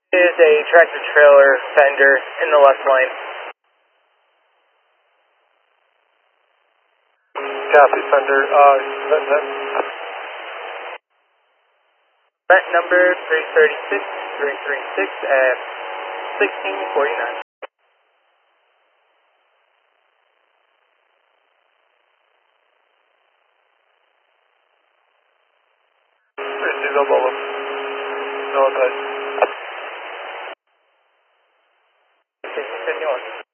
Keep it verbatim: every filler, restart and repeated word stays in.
Is a tractor trailer fender in the left lane. Copy, fender. Uh, that, that. Event number three thirty-six three thirty-six at sixteen forty-nine. Receive the bubble. No, that. Continue on.